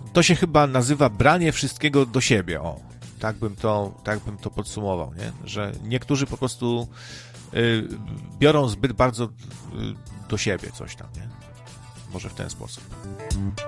to się chyba nazywa branie wszystkiego do siebie, o. Tak bym to podsumował, nie? Że niektórzy po prostu biorą zbyt bardzo do siebie coś tam, nie? Może w ten sposób.